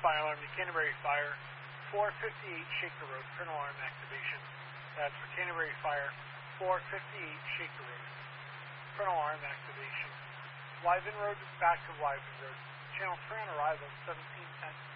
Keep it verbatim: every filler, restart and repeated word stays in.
fire alarm to Canterbury Fire, four fifty-eight Shaker Road, print alarm activation. That's for Canterbury Fire, four fifty-eight Shaker Road, print alarm activation. Wyven Road, back to Wyven Road. Channel three on arrival, seventeen ten.